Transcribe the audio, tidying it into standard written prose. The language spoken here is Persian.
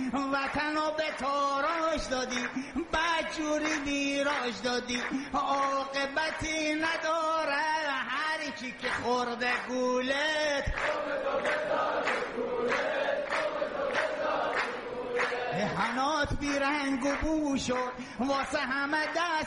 وطن رو به تاراش دادی، بدجوری ویراش دادی، عاقبتی نداره هر کی که خورده گولت. هنات بی رنگ و بو شد واسه همه دست